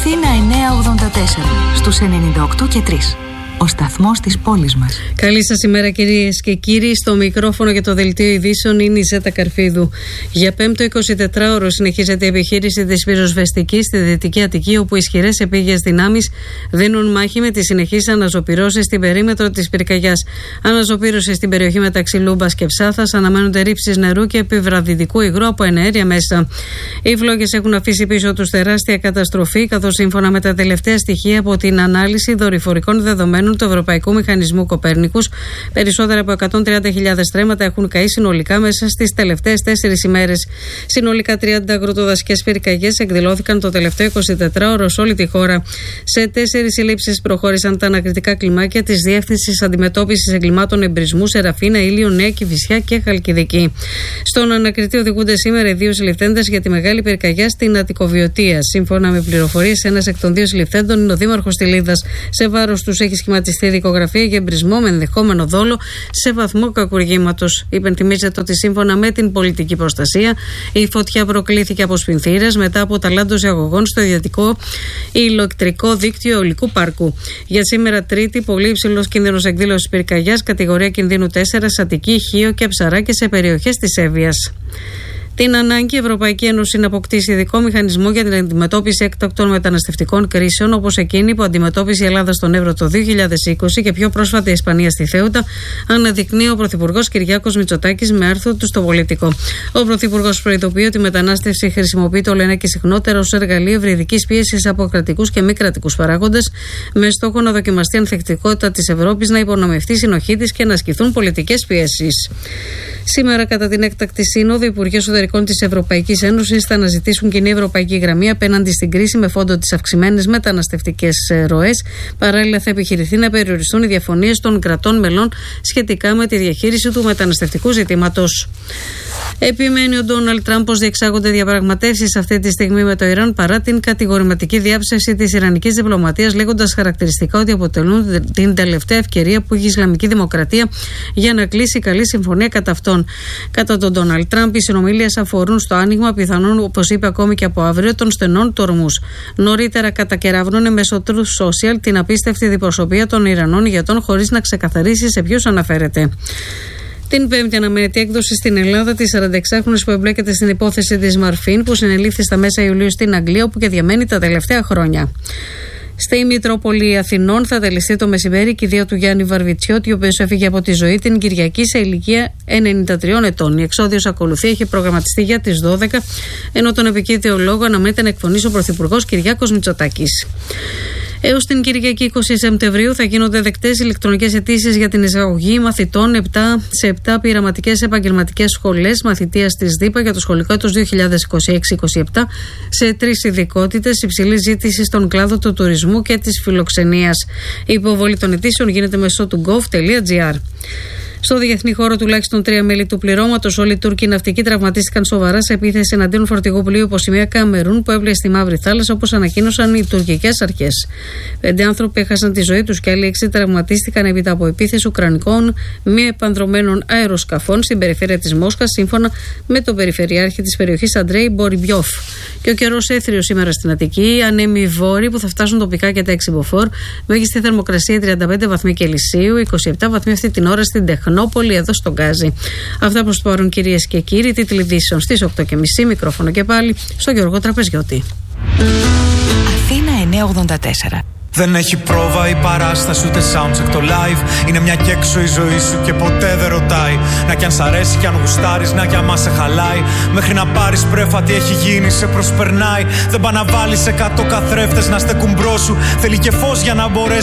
Αθήνα 984 στους 98 και 3. Ο σταθμός της πόλης μας. Καλή σας ημέρα, κυρίες και κύριοι. Στο μικρόφωνο για το δελτίο ειδήσεων είναι η Ζέτα Καρφίδου. Για 5ο 24ωρο συνεχίζεται η επιχείρηση της πυροσβεστικής στη Δυτική Αττική, όπου ισχυρές επίγειες δυνάμεις δίνουν μάχη με τις συνεχείς αναζωπυρώσεις στην περίμετρο της πυρκαγιάς. Αναζωπήρωση στην περιοχή μεταξύ Λούμπας και Ψάθας, αναμένονται ρήψεις νερού και επιβραδυτικού υγρού από εναέρια μέσα. Οι φλόγες έχουν αφήσει πίσω τους τεράστια καταστροφή, καθώς σύμφωνα με τα τελευταία στοιχεία από την ανάλυση δορυφορικών δεδομένων του Ευρωπαϊκού Μηχανισμού Κοπέρνικους, περισσότερα από 130.000 στρέμματα έχουν καεί συνολικά μέσα στις τελευταίες 4 ημέρες. Συνολικά 30 αγροτοδασικές πυρκαγιές εκδηλώθηκαν το τελευταίο 24ωρο σε όλη τη χώρα. Σε 4 συλλήψεις προχώρησαν τα ανακριτικά κλιμάκια της Διεύθυνσης Αντιμετώπισης Εγκλημάτων Εμπρισμού σε Ραφίνα, Ήλιο, Νέα Κηφισιά και Χαλκιδική. Στον ανακριτή οδηγούνται σήμερα οι 2 συλληφθέντες για τη μεγάλη πυρκαγιά στην Αττικοβιωτία. Σύμφωνα με πληροφορίες, ένας εκ των 2 συλληφθέντων είναι ο δήμαρχος Τιλίδας. Σε βάρος τους έχει σχηματιστεί δικογραφία για εμπρισμό με ενδεχόμενο δόλο σε βαθμό κακουργήματος. Υπενθυμίζεται ότι σύμφωνα με την πολιτική προστασία, η φωτιά προκλήθηκε από σπινθήρες μετά από ταλάντωση αγωγών στο ιδιωτικό ηλεκτρικό δίκτυο αιωλικού πάρκου. Για σήμερα Τρίτη, πολύ υψηλός κίνδυνος εκδήλωσης πυρκαγιάς, κατηγορία κινδύνου 4, Αττική, Χίο και Ψαρά και σε περιοχές της Εύβοιας. Την ανάγκη η Ευρωπαϊκή Ένωση να αποκτήσει ειδικό μηχανισμό για την αντιμετώπιση έκτακτων μεταναστευτικών κρίσεων, όπως εκείνη που αντιμετώπισε η Ελλάδα στον Εύρο το 2020 και πιο πρόσφατα η Ισπανία στη Θέουτα, αναδεικνύει ο Πρωθυπουργός Κυριάκος Μητσοτάκης με άρθρο του στο Πολιτικό. Ο Πρωθυπουργός προειδοποιεί ότι η μετανάστευση χρησιμοποιείται όλο ένα και συχνότερα ως εργαλείο ευρυδικής πίεσης από κρατικούς και μη κρατικούς παράγοντες, με στόχο να δοκιμαστεί η ανθεκτικότητα της Ευρώπης, να υπονομευτεί η συνοχή της και να ασκηθούν πολιτικές πιέσεις. Σήμερα, κατά την έκτακτη σύνοδο, οι Υπουργοί Εσωτερικών της Ευρωπαϊκής Ένωσης θα αναζητήσουν κοινή ευρωπαϊκή γραμμή απέναντι στην κρίση με φόντο τις αυξημένες μεταναστευτικές ροές. Παράλληλα, θα επιχειρηθεί να περιοριστούν οι διαφωνίες των κρατών μελών σχετικά με τη διαχείριση του μεταναστευτικού ζητήματος. Επιμένει ο Ντόναλντ Τραμπ πως διεξάγονται διαπραγματεύσεις αυτή τη στιγμή με το Ιράν παρά την κατηγορηματική διάψευση της Ιρανικής διπλωματίας, λέγοντας χαρακτηριστικά ότι αποτελούν την τελευταία ευκαιρία που έχει η Ισλαμική Δημοκρατία για να κλείσει καλή συμφωνία κατά αυτόν. Κατά τον Ντόναλντ Τραμπ, οι συνομιλίες αφορούν στο άνοιγμα πιθανόν, όπως είπε ακόμη και από αύριο, των στενών του Ορμούς. Νωρίτερα κατακεράβνωνε μέσω Truth Social την απίστευτη διπροσωπεία των Ιρανών ηγετών χωρίς να ξεκαθαρίσει σε ποιους αναφέρεται. Την Πέμπτη αναμένεται έκδοση στην Ελλάδα της 46χρονης που εμπλέκεται στην υπόθεση της Μαρφίν, που συνελήφθη στα μέσα Ιουλίου στην Αγγλία, όπου και διαμένει τα τελευταία χρόνια. Στη Μητρόπολη Αθηνών θα τελεστεί το μεσημέρι η κηδεία του Γιάννη Βαρβιτσιώτη, ο οποίος έφυγε από τη ζωή την Κυριακή σε ηλικία 93 ετών. Η εξόδιος ακολουθία έχει προγραμματιστεί για τις 12, ενώ τον επικείδιο λόγο αναμένεται να εκφωνήσει ο Πρωθυπουργός Κυριάκος Μητσοτάκης. Έως την Κυριακή 20 Σεπτεμβρίου θα γίνονται δεκτές ηλεκτρονικές αιτήσεις για την εισαγωγή μαθητών σε 7 πειραματικές επαγγελματικές σχολές μαθητείας της ΔΥΠΑ για το σχολικό έτος 2026-27 σε 3 ειδικότητες υψηλής ζήτησης στον κλάδο του τουρισμού και της φιλοξενίας. Η υποβολή των αιτήσεων γίνεται μέσω του gov.gr. Στο διεθνή χώρο, τουλάχιστον 3 μέλη του πληρώματος, όλοι οι Τούρκοι ναυτικοί, τραυματίστηκαν σοβαρά σε επίθεση εναντίον φορτηγού πλοίου υποσημεία Καμερούν που έπλεε στη Μαύρη Θάλασσα, όπως ανακοίνωσαν οι τουρκικές αρχές. 5 άνθρωποι έχασαν τη ζωή τους και άλλοι 6 τραυματίστηκαν έπειτα από επίθεση ουκρανικών μη επανδρομένων αεροσκαφών στην περιφέρεια της Μόσχας, σύμφωνα με τον περιφερειάρχη της περιοχής Αντρέι Μποριμπιόφ. Και ο καιρός έθριος σήμερα στην Αττική, ανέμοι βόρειοι που θα φτάσουν τοπικά και τα 6 μποφόρ, μέγιστη θερμοκρασία 35 βαθμοί Κελσίου, 27 βαθμοί αυτή την ώρα στην Τεχνόπολη, εδώ στον Γκάζι. Αυτά προς το παρόν, κυρίες και κύριοι. Τίτλοι ειδήσεων στις 8.30. Μικρόφωνο και πάλι στον Γιώργο Τραπεζιώτη. Αθήνα 984. Δεν έχει πρόβα η παράσταση ούτε soundcheck το live. Είναι μια κι έξω η ζωή σου και ποτέ δεν ρωτάει. Να κι αν σ' αρέσει κι αν γουστάρεις, να κι άμα σε χαλάει. Μέχρι να πάρεις πρέφα τι έχει γίνει σε προσπερνάει. Δεν πά να βάλεις 100 καθρέφτες να στεκούν μπρος σου. Θέλει και φως για να μπορέσει